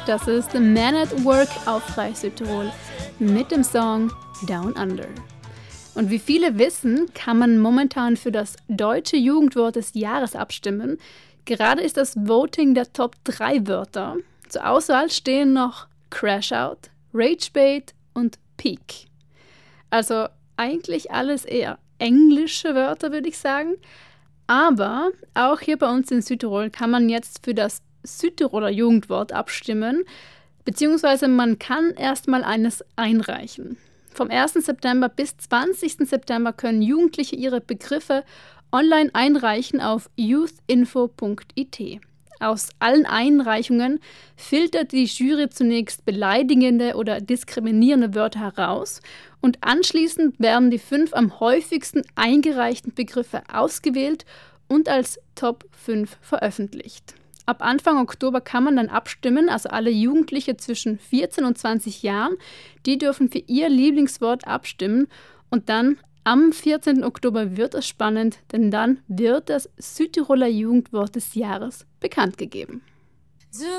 Das ist Man at Work auf Frei Südtirol mit dem Song Down Under. Und wie viele wissen, kann man momentan für das deutsche Jugendwort des Jahres abstimmen. Gerade ist das Voting der Top 3 Wörter. Zur Auswahl stehen noch Crashout, Ragebait und Peak. Also eigentlich alles eher englische Wörter, würde ich sagen. Aber auch hier bei uns in Südtirol kann man jetzt für das Südtiroler Jugendwort abstimmen, beziehungsweise man kann erstmal eines einreichen. Vom 1. September bis 20. September können Jugendliche ihre Begriffe online einreichen auf youthinfo.it. Aus allen Einreichungen filtert die Jury zunächst beleidigende oder diskriminierende Wörter heraus und anschließend werden die 5 am häufigsten eingereichten Begriffe ausgewählt und als Top 5 veröffentlicht. Ab Anfang Oktober kann man dann abstimmen, also alle Jugendliche zwischen 14 und 20 Jahren, die dürfen für ihr Lieblingswort abstimmen und dann am 14. Oktober wird es spannend, denn dann wird das Südtiroler Jugendwort des Jahres bekannt gegeben.